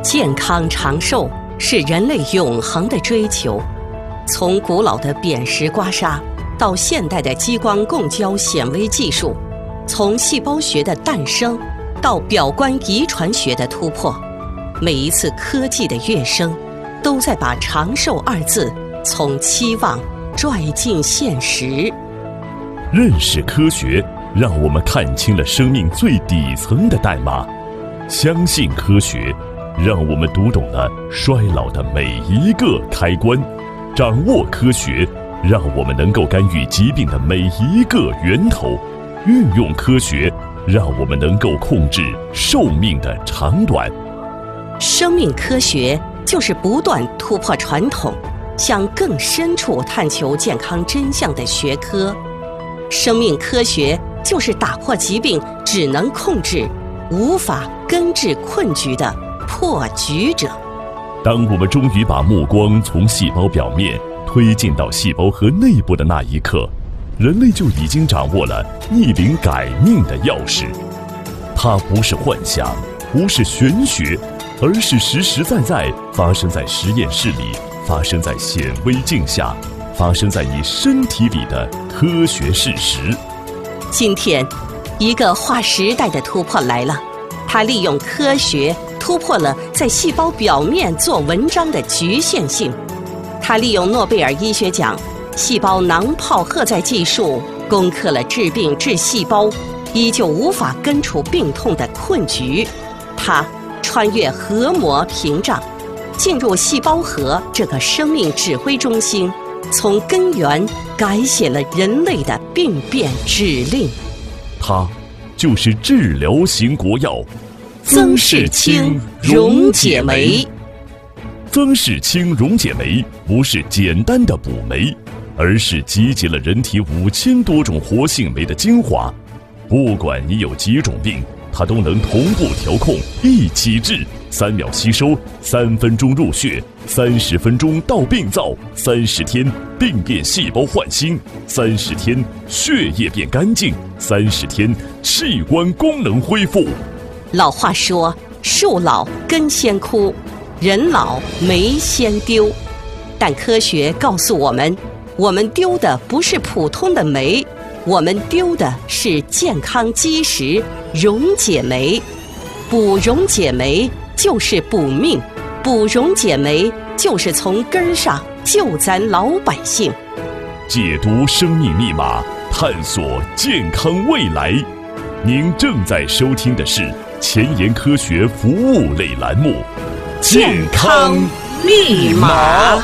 健康长寿是人类永恒的追求。从古老的扁石刮痧到现代的激光共焦显微技术，从细胞学的诞生到表观遗传学的突破，每一次科技的跃升，都在把长寿二字从期望拽进现实。 认识科学，让我们看清了生命最底层的代码；相信科学，让我们读懂了衰老的每一个开关；掌握科学，让我们能够干预疾病的每一个源头；运用科学，让我们能够控制寿命的长短。 生命科学就是不断突破传统，向更深处探求健康真相的学科。生命科学就是打破疾病只能控制，无法根治困局的破局者。 当我们终于把目光从细胞表面推进到细胞核内部的那一刻，人类就已经掌握了逆龄改命的钥匙。它不是幻想，不是玄学，而是实实在在发生在实验室里，发生在显微镜下，发生在你身体里的科学事实。 今天，一个划时代的突破来了，它利用科学突破了在细胞表面做文章的局限性。它利用诺贝尔医学奖细胞囊泡荷载技术，攻克了治病治细胞依旧无法根除病痛的困局。它穿越核膜屏障，进入细胞核这个生命指挥中心，从根源改写了人类的病变指令。 它就是治疗型国药曾氏清溶解酶。 曾氏清溶解酶不是简单的补酶，而是集结了人体5000多种活性酶的精华。不管你有几种病，它都能同步调控，一起治，3秒吸收，3分钟入血，30分钟到病灶，30天病变细胞换新，30天血液变干净，30天器官功能恢复。 老话说，树老根先枯，人老酶先丢。但科学告诉我们，我们丢的不是普通的酶，我们丢的是健康基石溶解酶。补溶解酶就是补命，补溶解酶就是从根上救咱老百姓。 解读生命密码，探索健康未来。您正在收听的是前沿科学服务类栏目《健康密码》。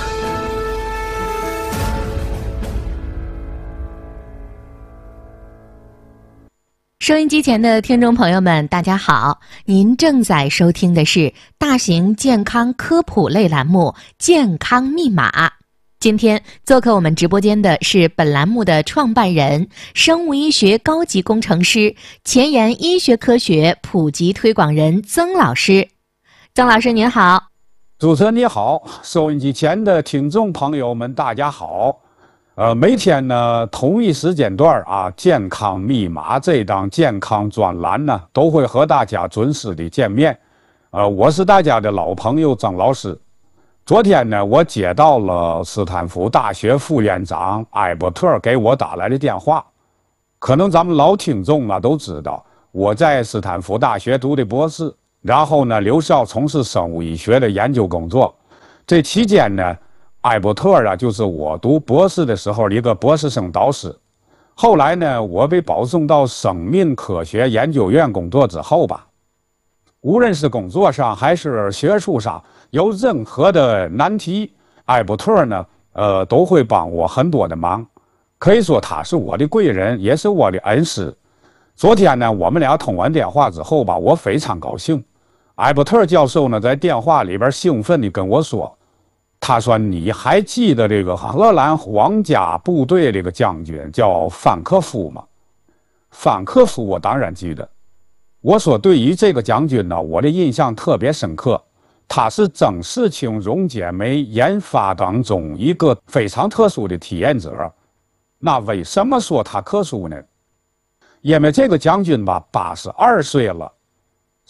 收音机前的听众朋友们，大家好，您正在收听的是大型健康科普类栏目《健康密码》。今天做客我们直播间的是本栏目的创办人、生物医学高级工程师、前沿医学科学普及推广人曾老师。曾老师您好。 主持人你好，收音机前的听众朋友们大家好。每天呢同一时间段健康密码这档健康专栏呢都会和大家准时的见面。我是大家的老朋友曾老师。昨天呢我接到了斯坦福大学副院长艾伯特给我打来的电话。可能咱们老听众都知道，我在斯坦福大学读的博士，然后呢留校从事生物医学的研究工作。这期间呢艾伯特就是我读博士的时候的一个博士生导师。后来呢我被保送到生命科学研究院工作之后吧，无论是工作上还是学术上有任何的难题，艾伯特呢都会帮我很多的忙。可以说他是我的贵人，也是我的恩师。昨天呢我们俩通完电话之后吧，我非常高兴。艾伯特教授呢在电话里边兴奋地跟我说，他说你还记得这个荷兰皇家部队这个将军叫范克夫吗？范克夫我当然记得。我说对于这个将军呢，我的印象特别深刻。他是曾氏清溶解酶研发当中一个非常特殊的体验者。那为什么说他特殊呢？因为这个将军吧82岁了，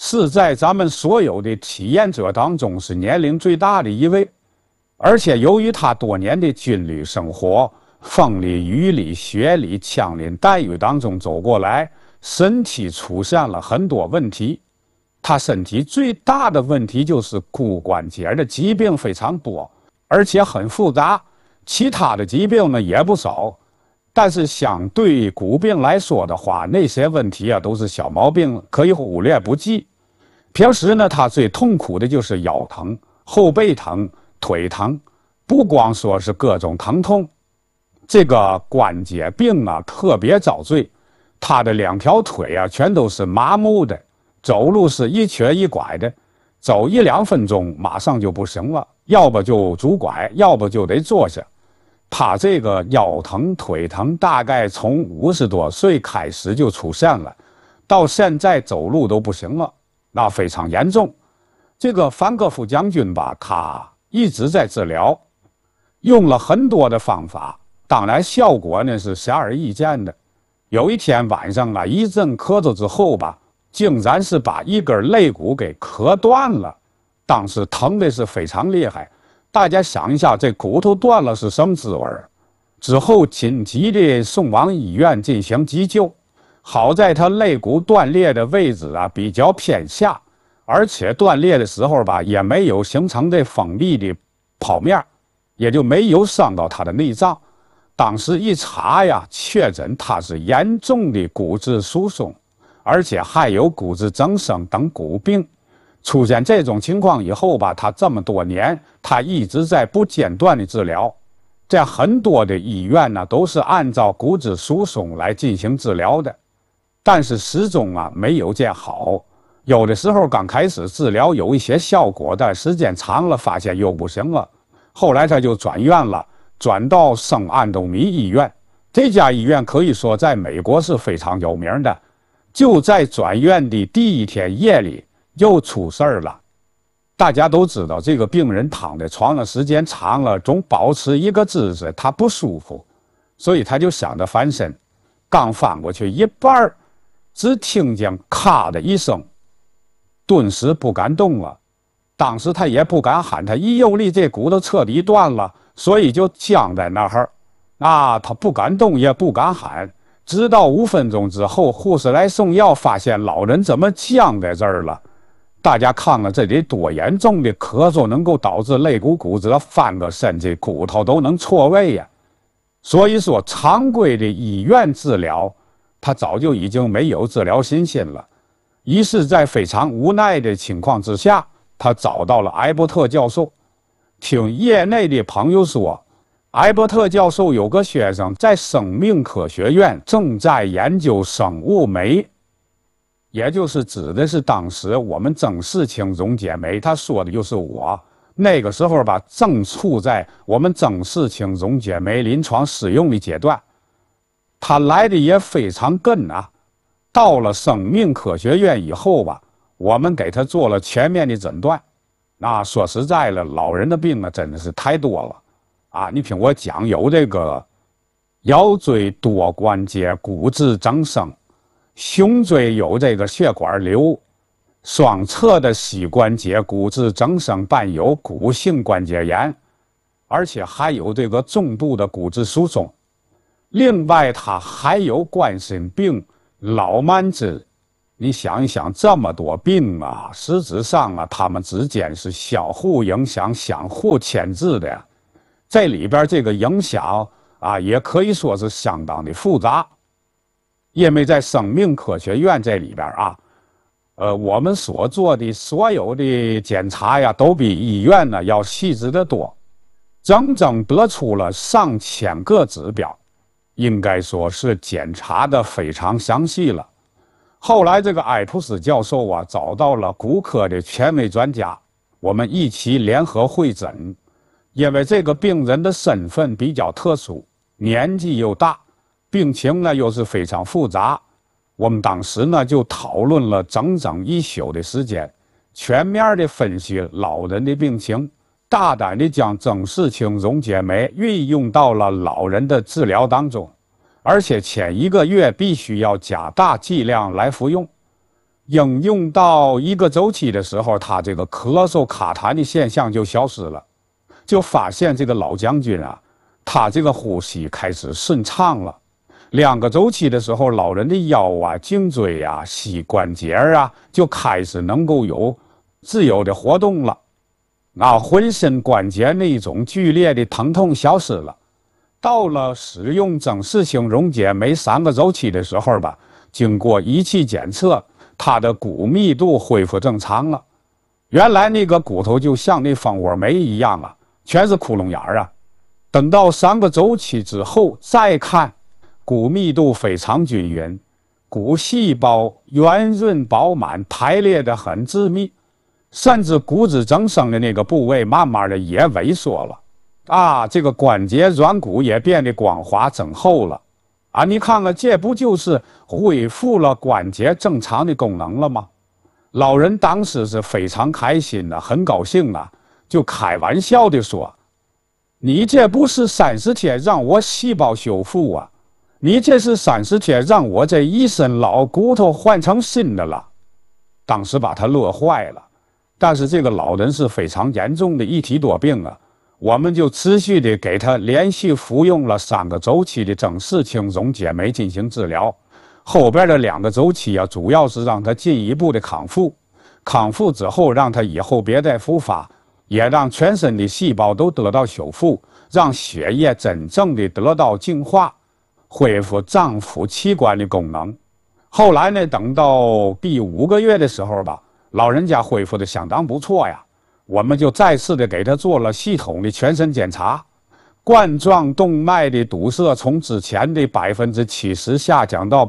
是在咱们所有的体验者当中是年龄最大的一位，而且由于他多年的军旅生活，风里雨里雪里枪林弹雨当中走过来，身体出现了很多问题。他身体最大的问题就是骨关节的疾病非常多，而且很复杂，其他的疾病呢也不少，但是相对骨病来说的话，那些问题啊都是小毛病，可以忽略不计。平时呢，他最痛苦的就是腰疼、后背疼、腿疼，不光说是各种疼痛，这个关节病啊特别遭罪，他的2条腿啊全都是麻木的，走路是一瘸一拐的，走1、2分钟马上就不行了，要不就拄拐，要不就得坐下。他这个腰疼腿疼大概从50多岁开始就出现了，到现在走路都不行了，那非常严重。这个范戈夫将军吧，他一直在治疗，用了很多的方法，当然效果呢是显而易见的。有一天晚上啊，一阵咳嗽之后吧，竟然是把一根肋骨给磕断了，当时疼的是非常厉害。大家想一下，这骨头断了是什么滋味？之后紧急的送往医院进行急救，好在他肋骨断裂的位置啊比较偏下，而且断裂的时候吧也没有形成这锋利的剖面，也就没有伤到他的内脏。当时一查呀，确诊他是严重的骨质疏松，而且还有骨质增生等骨病。出现这种情况以后吧，他这么多年他一直在不间断的治疗，在很多的医院呢都是按照骨质疏松来进行治疗的，但是始终啊没有见好。有的时候刚开始治疗有一些效果，但时间长了发现又不行了，后来他就转院了，转到圣安东尼医院。这家医院可以说在美国是非常有名的。就在转院的第1天夜里又出事儿了。大家都知道，这个病人躺在床上时间长了，总保持一个姿势，他不舒服，所以他就想着翻身，刚翻过去一半，只听见咔的一声，顿时不敢动了。当时他也不敢喊，他一用力，这骨头彻底断了，所以就僵在那儿。他不敢动，也不敢喊。直到5分钟之后，护士来送药，发现老人怎么僵在这儿了？大家看看这得多严重的咳嗽，能够导致肋骨骨折，翻个身这骨头都能错位呀。所以说，常规的医院治疗，他早就已经没有治疗信心了。于是，在非常无奈的情况之下，他找到了埃伯特教授。听业内的朋友说，埃伯特教授有个学生在生命科学院正在研究生物酶，也就是指的是当时我们曾氏青溶解酶，他说的就是我。那个时候吧，正处在我们曾氏青溶解酶临床使用的阶段。他来的也非常gần啊，到了生命科学院以后吧，我们给他做了全面的诊断。说实在了，老人的病啊真的是太多了。你听我讲，有这个腰椎多关节骨质增生，胸椎有这个血管瘤，双侧的膝关节骨质增生伴有骨性关节炎，而且还有这个重度的骨质疏松。另外，它还有冠心病、老慢支。你想一想，这么多病啊，实质上啊，它们之间是相互影响、相互牵制的呀。这里边这个影响也可以说是相当的复杂，因为在生命科学院这里边我们所做的所有的检查呀，都比医院呢要细致得多，整整得出了上千个指标，应该说是检查的非常详细了。后来这个艾普斯教授找到了骨科的权威专家，我们一起联合会诊。因为这个病人的身份比较特殊，年纪又大，病情呢又是非常复杂，我们当时呢就讨论了整整1宿的时间，全面的分析老人的病情，大胆的将曾氏青溶解酶运用到了老人的治疗当中，而且前1个月必须要加大剂量来服用。 应用到1个周期的时候，他这个咳嗽卡痰的现象就消失了，就发现这个老将军啊，他这个呼吸开始顺畅了。2个周期的时候，老人的腰啊、颈椎啊、膝关节啊，就开始能够有自由的活动了。浑身关节那种剧烈的疼痛消失了。到了使用正式性溶解酶3个周期的时候吧，经过仪器检测，他的骨密度恢复正常了。原来那个骨头就像那蜂窝煤一样啊，全是窟窿眼儿啊。等到3个周期之后再看，骨密度非常均匀，骨细胞圆润饱满，排列得很致密，甚至骨质增生的那个部位慢慢的也萎缩了。这个关节软骨也变得光滑整厚了。你看看，这不就是恢复了关节正常的功能了吗？老人当时是非常开心的，很高兴啊，就开玩笑的说：“你这不是30天让我细胞修复啊，你这是30天让我这一身老骨头换成新的了。”当时把他乐坏了。但是这个老人是非常严重的一体多病啊，我们就持续的给他连续服用了3个周期的正式性溶解酶进行治疗。后边的2个周期啊，主要是让他进一步的康复。康复之后，让他以后别再复发，也让全身的细胞都得到修复，让血液真正的得到净化，恢复脏腑器官的功能。后来呢，等到第5个月的时候吧，老人家恢复的相当不错呀，我们就再次的给他做了系统的全身检查，冠状动脉的堵塞从之前的70%下降到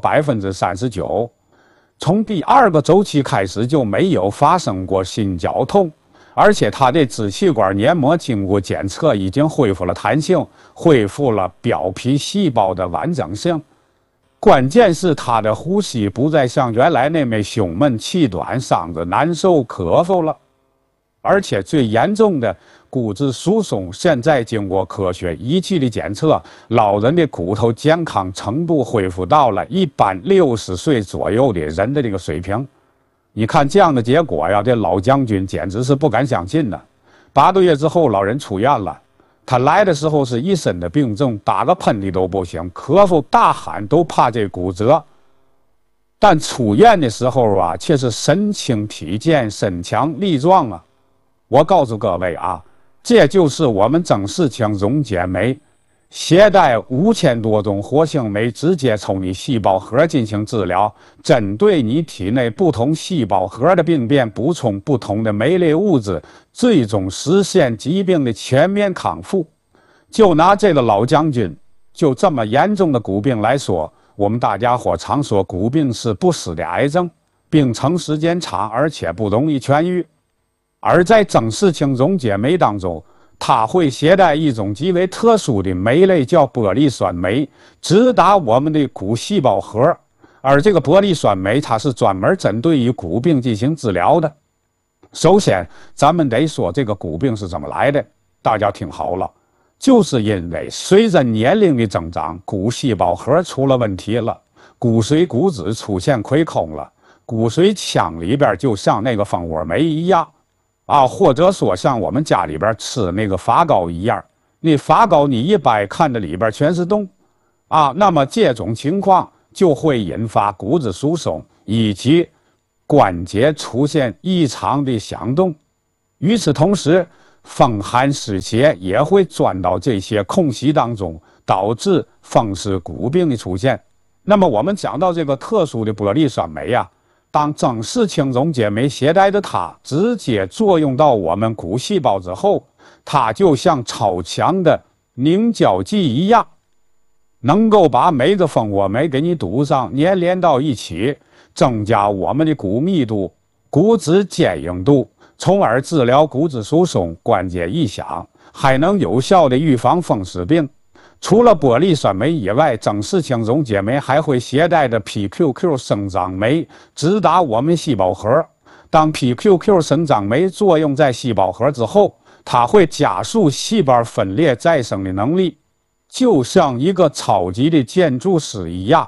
39%，从第2个周期开始就没有发生过心绞痛，而且他的支气管黏膜经过检测已经恢复了弹性，恢复了表皮细胞的完整性。关键是他的呼吸不再像原来那么胸闷气短，嗓子难受咳嗽了，而且最严重的骨质疏松，现在经过科学仪器的检测，老人的骨头健康程度恢复到了一般60岁左右的人的这个水平。你看这样的结果呀，这老将军简直是不敢相信呢。8个月之后，老人出院了。他来的时候是一身的病症，打个喷嚏都不行，咳嗽大喊都怕这骨折。但出院的时候啊，却是神清体健，身强力壮啊。我告诉各位啊，这就是我们正式性溶解酶，携带5000多种活性酶，直接从你细胞核进行治疗，针对你体内不同细胞核的病变，补充不同的酶类物质，最终实现疾病的全面康复。就拿这个老将军就这么严重的骨病来说，我们大家伙常说骨病是不死的癌症，病程时间长，而且不容易痊愈。而在正式性溶解酶当中，它会携带一种极为特殊的酶类，叫玻璃酸酶，直达我们的骨细胞核。而这个玻璃酸酶，它是专门针对于骨病进行治疗的。首先，咱们得说这个骨病是怎么来的，大家听好了，就是因为随着年龄的增长，骨细胞核出了问题了，骨髓骨质出现亏空了，骨髓腔里边就像那个蜂窝煤一样。或者说像我们家里边吃那个发糕一样，那发糕你一掰，看着里边全是洞，那么这种情况就会引发骨质疏松以及关节出现异常的响动。与此同时，风寒湿邪也会钻到这些空隙当中，导致风湿骨病的出现。那么我们讲到这个特殊的玻璃酸酶当正式性溶解酶携带的它直接作用到我们骨细胞之后，它就像超强的凝胶剂一样，能够把每个蜂窝酶给你堵上，粘连到一起，增加我们的骨密度、骨质坚硬度，从而治疗骨质疏松、关节异响，还能有效的预防风湿病。除了玻璃酸酶以外，正式性溶解酶还会携带着 PQQ 生长酶，直达我们细胞核。当 PQQ 生长酶作用在细胞核之后，它会加速细胞分裂再生的能力，就像一个超级的建筑师一样，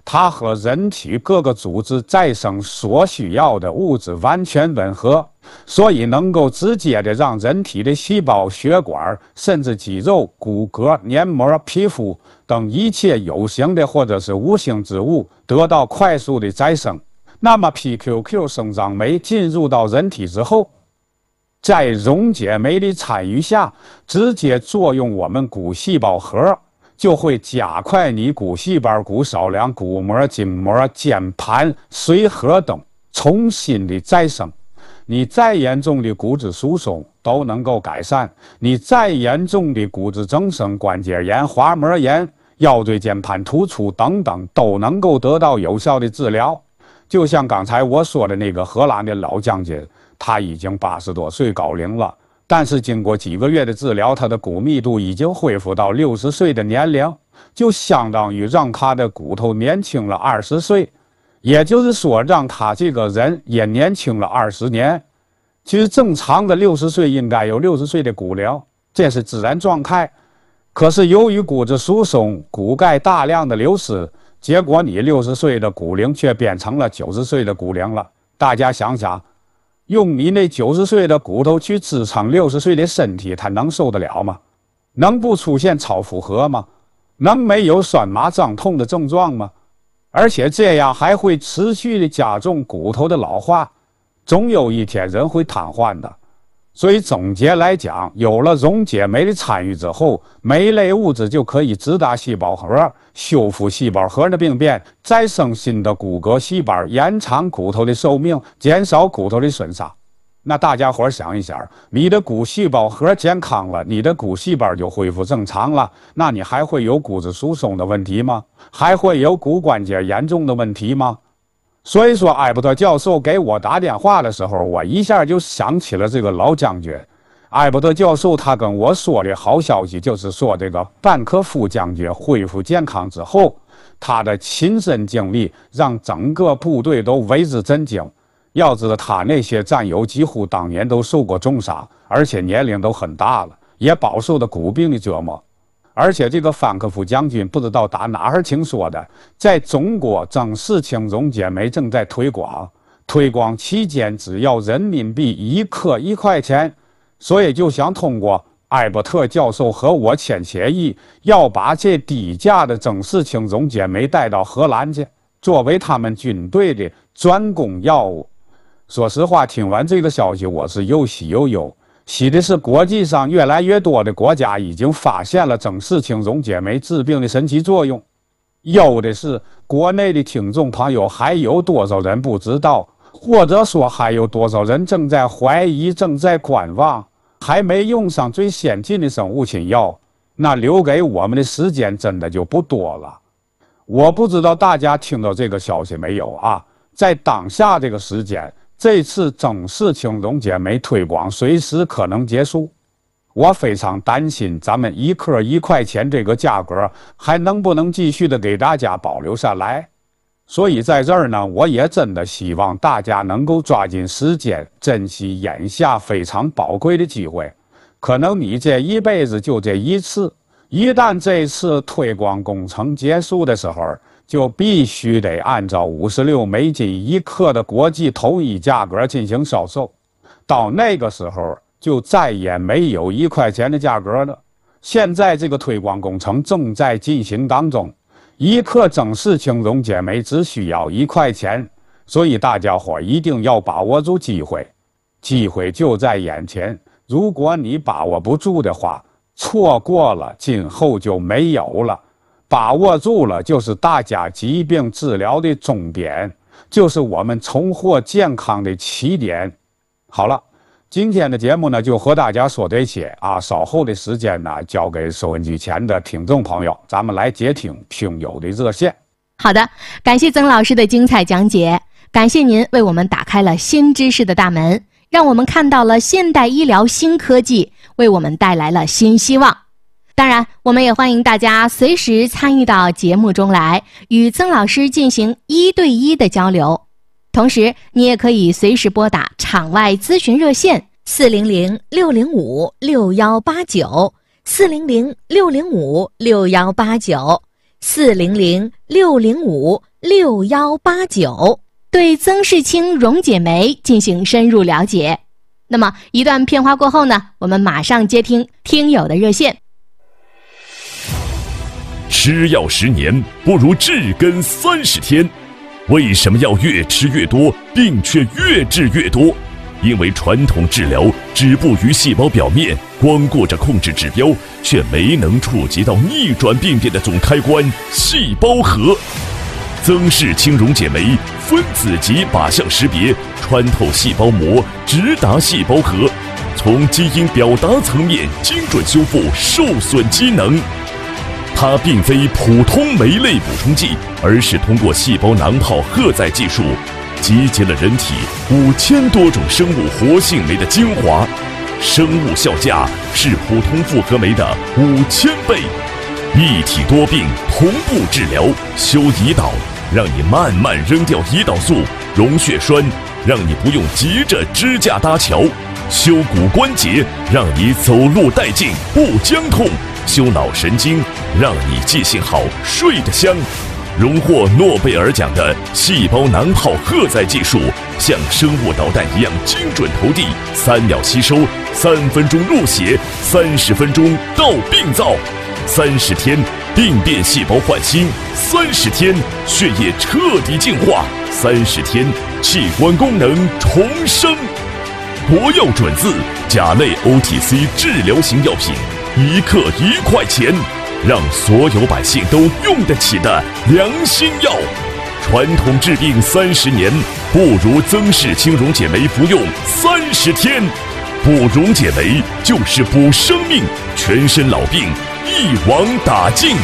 它和人体各个组织再生所需要的物质完全吻合，所以能够直接的让人体的细胞、血管，甚至肌肉、骨骼、黏膜、皮肤等一切有形的或者是无形之物得到快速的再生。那么 PQQ 生长酶进入到人体之后，在溶解酶的参与下，直接作用我们骨细胞核，就会加快你骨细胞、骨少梁、骨膜、筋膜、间盘、髓核等重新的再生。你再严重的骨质疏松都能够改善，你再严重的骨质增生、关节炎、滑膜炎、腰椎间盘突出等等都能够得到有效的治疗。就像刚才我说的那个荷兰的老将军，他已经80多岁高龄了，但是经过几个月的治疗，他的骨密度已经恢复到60岁的年龄，就相当于让他的骨头年轻了20岁，也就是说让他这个人也年轻了20年。其实正常的60岁应该有60岁的骨龄，这是自然状态。可是由于骨质疏松、骨钙大量的流失，结果你60岁的骨龄却变成了90岁的骨龄了。大家想想，用你那90岁的骨头去支撑60岁的身体，它能受得了吗？能不出现超负荷吗？能没有酸麻胀痛的症状吗？而且这样还会持续的加重骨头的老化，总有一天人会瘫痪的。所以总结来讲，有了溶解酶的参与之后，酶类物质就可以直达细胞核，修复细胞核的病变，再生新的骨骼细胞，延长骨头的寿命，减少骨头的损伤。那大家伙想一想，你的骨细胞核健康了，你的骨细胞就恢复正常了，那你还会有骨质疏松的问题吗？还会有骨关节严重的问题吗？所以说，艾伯特教授给我打电话的时候，我一下就想起了这个老将军。艾伯特教授他跟我说的好消息，就是说这个班克夫将军恢复健康之后，他的亲身经历让整个部队都为之震惊。要知道，他那些战友几乎当年都受过重伤，而且年龄都很大了，也饱受的骨病的折磨。而且这个范克夫将军不知道打哪儿听说的，在中国正式氢溶解酶正在推广期间只要人民币1克1块钱，所以就想通过艾伯特教授和我签协议，要把这低价的正式氢溶解酶带到荷兰去，作为他们军队的专供药物。说实话，听完这个消息，我是又喜又忧。喜的是，国际上越来越多的国家已经发现了正式氢溶解酶治病的神奇作用。忧的是，国内的听众朋友还有多少人不知道，或者说还有多少人正在怀疑、正在观望，还没用上最先进的生物亲药，那留给我们的时间真的就不多了。我不知道大家听到这个消息没有啊？在当下这个时间，这次正式氢溶解酶推广随时可能结束，我非常担心咱们1克1块钱这个价格还能不能继续的给大家保留下来。所以在这儿呢，我也真的希望大家能够抓紧时间，珍惜眼下非常宝贵的机会。可能你这一辈子就这一次，一旦这次推广工程结束的时候，就必须得按照56美金1克的国际统一价格进行销售。到那个时候，就再也没有1块钱的价格了。现在这个推广工程正在进行当中，1克正式氢溶解酶只需要1块钱，所以大家伙一定要把握住机会，机会就在眼前。如果你把握不住的话，错过了，今后就没有了。把握住了，就是大家疾病治疗的终点，就是我们重获健康的起点。好了，今天的节目呢，就和大家说这些啊。稍后的时间呢，交给收音机前的听众朋友，咱们来接听听友的热线。 好的，感谢曾老师的精彩讲解，感谢您为我们打开了新知识的大门，让我们看到了现代医疗新科技，为我们带来了新希望。当然，我们也欢迎大家随时参与到节目中来，与曾老师进行1对1的交流。同时，你也可以随时拨打场外咨询热线400-605-6189 400-605-6189 400-605 6189，对曾氏清溶解酶进行深入了解。那么一段片花过后呢，我们马上接听听友的热线。 吃药10年不如治根30天，为什么要越吃越多，病却越治越多？因为传统治疗止步于细胞表面，光顾着控制指标，却没能触及到逆转病变的总开关——细胞核。曾氏清溶解酶分子级靶向识别，穿透细胞膜，直达细胞核，从基因表达层面精准修复受损机能。它并非普通酶类补充剂，而是通过细胞囊泡荷载技术，集结了人体5000多种生物活性酶的精华，生物效价是普通复合酶的5000倍。一体多病同步治疗，修胰岛，让你慢慢扔掉胰岛素；溶血栓，让你不用急着支架搭桥；修骨关节，让你走路带劲不僵痛；修脑神经，让你记性好睡得香。荣获诺贝尔奖的细胞囊泡荷载技术，像生物导弹一样精准投递，3秒吸收，3分钟入血，30分钟到病灶，30天病变细胞换新，30天血液彻底净化，30天器官功能重生。国药准字甲类 OTC 治疗型药品，1克1块钱，让所有百姓都用得起的良心药。传统治病30年，不如曾氏清溶解酶服用30天。补溶解酶就是补生命，全身老病一网打尽。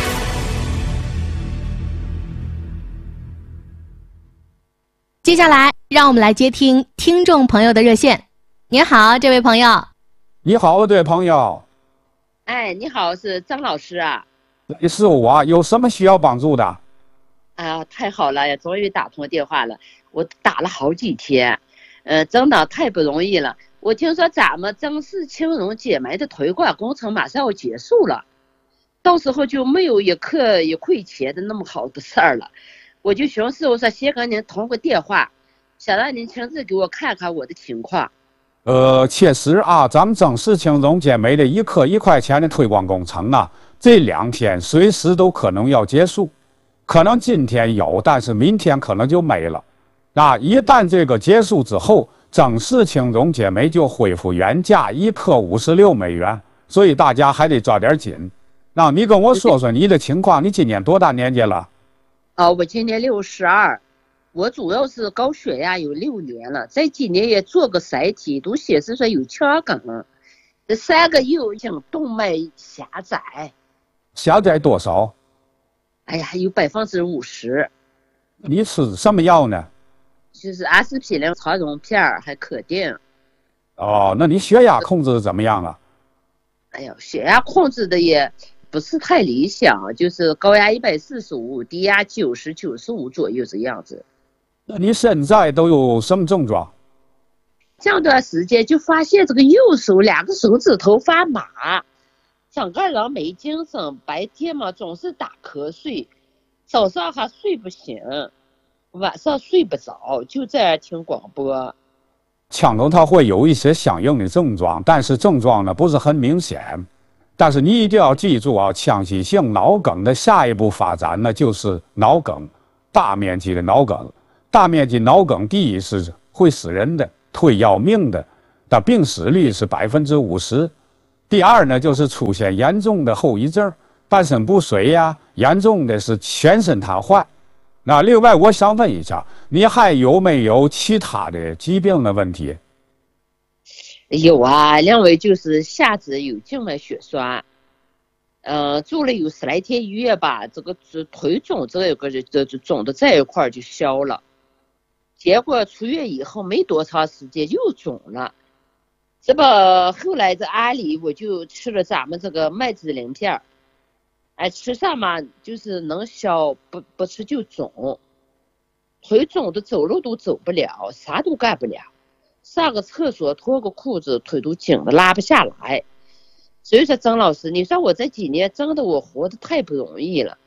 接下来让我们来接听听众朋友的热线。您好，这位朋友。 你好，这位朋友。 哎，你好，是张老师啊。 是我，有什么需要帮助的？ 啊，太好了呀，终于打通电话了。我打了好几天，真的太不容易了。我听说咱们曾氏清溶解酶的推广工程马上要结束了，到时候就没有一块钱的那么好的事儿了。我就寻思，我说先跟您通个电话，想让您亲自给我看看我的情况。 确实啊，咱们曾氏清溶解酶的1克1块钱的推广工程啊，这2天随时都可能要结束，可能今天有，但是明天可能就没了。那一旦这个结束之后，曾氏清溶解酶就恢复原价1克56美元，所以大家还得抓点紧。那你跟我说说你的情况，你今年多大年纪了？ 我今年62。我主要是高血压有6年了，在今年也做个筛体，都显示说有腔梗，这3个右颈动脉狭窄。 狭窄多少？ 哎呀，有50%。 你吃什么药呢？ 就是阿司匹林、肠溶片还可定。 哦，那你血压控制的怎么样啊？ 哎呀，血压控制的也不是太理想，就是高压145，低压90、95左右这样子。 那你现在都有什么症状？ 这段时间就发现这个右手2个手指头发麻，整个人没精神，白天嘛总是打瞌睡，早上还睡不醒，晚上睡不着，就在听广播。 腔梗它会有一些相应的症状，但是症状呢不是很明显。但是你一定要记住啊，腔隙性脑梗的下一步发展呢就是脑梗，大面积的脑梗。大面积脑梗，第一是会死人的，会要命的，但病死率是50%。第二呢，就是出现严重的后遗症，半身不遂呀，严重的是全身瘫痪。那另外，我想问一下，你还有没有其他的疾病的问题？ 有啊，另外就是下肢有静脉血栓，住了有10来天医院吧，这个腿肿这个这肿的这一块就消了。结果出院以后没多长时间又肿了，这不后来这阿里我就吃了咱们这个麦子鳞片，吃上嘛就是能消，不吃就肿，腿肿的走路都走不了，啥都干不了，上个厕所脱个裤子腿都紧的拉不下来。所以说张老师，你说我这几年真的我活得太不容易了，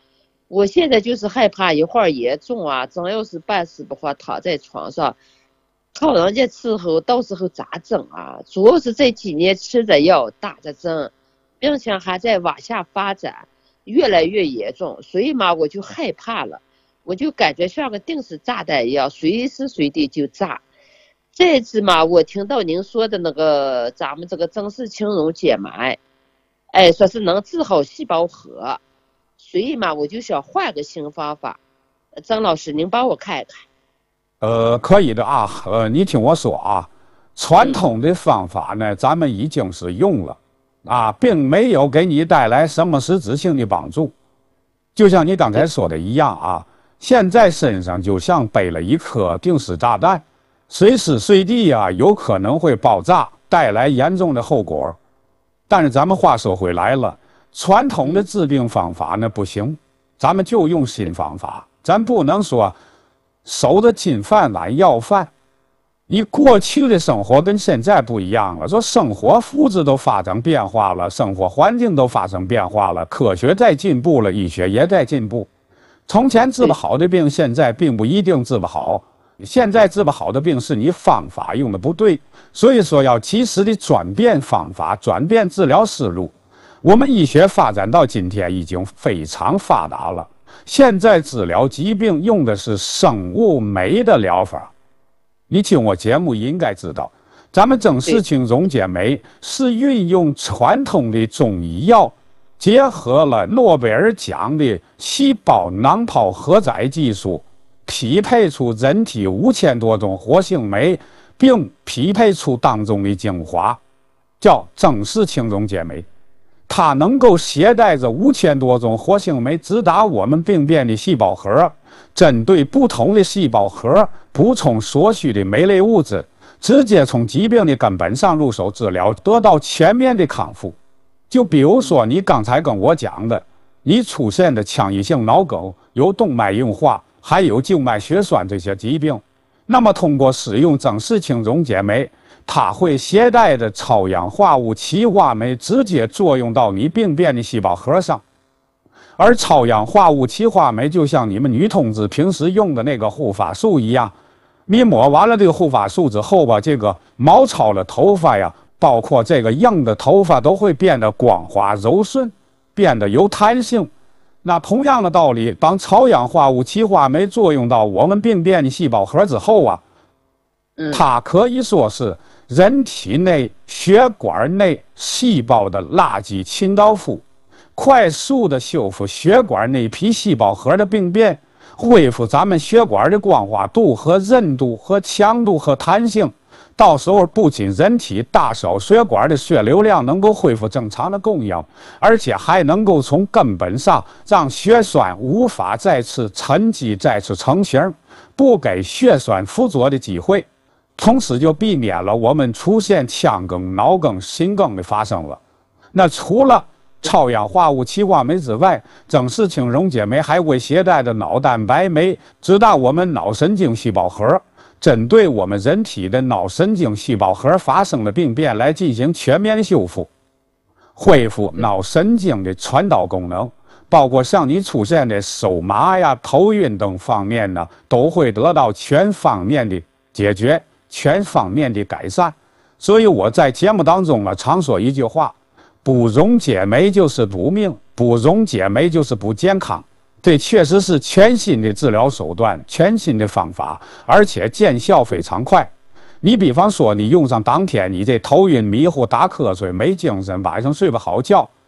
我现在就是害怕一会儿严重啊，真要是办事不好，躺在床上靠人家伺候，到时候咋整啊？主要是这几年吃着药打着针，病情还在往下发展，越来越严重，所以嘛我就害怕了，我就感觉像个定时炸弹一样，随时随地就炸。这次嘛我听到您说的那个咱们这个曾氏青蓉解霾，说是能治好细胞核，所以嘛我就想换个新方法，曾老师您帮我看看。 可以的啊，你听我说啊，传统的方法呢，咱们已经是用了啊，并没有给你带来什么实质性的帮助。就像你刚才说的一样啊，现在身上就像背了一颗定时炸弹，随时随地啊有可能会爆炸，带来严重的后果。但是咱们话说回来了，传统的治病方法呢不行，咱们就用新方法，咱不能说守着金饭碗要饭。你过去的生活跟现在不一样了，说生活物质都发生变化了，生活环境都发生变化了，科学在进步了，医学也在进步。从前治不好的病，现在并不一定治不好。现在治不好的病是你方法用的不对，所以说要及时的转变方法，转变治疗思路。我们医学发展到今天已经非常发达了，现在治疗疾病用的是生物酶的疗法。你听我节目应该知道，咱们曾氏青蓉解酶是运用传统的中医药，结合了诺贝尔奖的细胞囊泡荷载技术，匹配出人体5000多种活性酶，并匹配出当中的精华，叫曾氏青蓉解酶。它能够携带着5000多种活性酶直达我们病变的细胞核，针对不同的细胞核补充所需的酶类物质，直接从疾病的根本上入手治疗，得到全面的康复。就比如说你刚才跟我讲的，你出现的腔溢性脑梗、有动脉硬化还有静脉血栓这些疾病，那么通过使用曾氏青蓉解酶，它会携带着超氧化物歧化酶直接作用到你病变的细胞核上。而超氧化物歧化酶就像你们女同志平时用的那个护发素一样，你抹完了这个护发素之后吧，这个毛糙的头发呀，包括这个硬的头发都会变得光滑柔顺，变得有弹性。那同样的道理，当超氧化物歧化酶作用到我们病变的细胞核之后啊，它可以说是人体内血管内细胞的垃圾清道夫，快速的修复血管内皮细胞核的病变，恢复咱们血管的光滑度和韧度和强度和弹性。到时候不仅人体大小血管的血流量能够恢复正常的供应，而且还能够从根本上让血栓无法再次沉积再次成型，不给血栓附着的机会，从此就避免了我们出现腔梗、脑梗、心梗的发生了。那除了超氧化物歧化酶之外，曾氏青蓉解酶还会携带着脑蛋白酶直达我们脑神经细胞核，针对我们人体的脑神经细胞核发生的病变来进行全面的修复，恢复脑神经的传导功能，包括像你出现的手麻呀、头晕等方面呢，都会得到全方面的解决、全方面的改善。所以我在节目当中呢，常说一句话：不溶解酶就是补命，不溶解酶就是不健康。这确实是全新的治疗手段，全新的方法，而且见效非常快。你比方说，你用上当天，你这头晕迷糊、打瞌睡、没精神，晚上睡不好觉，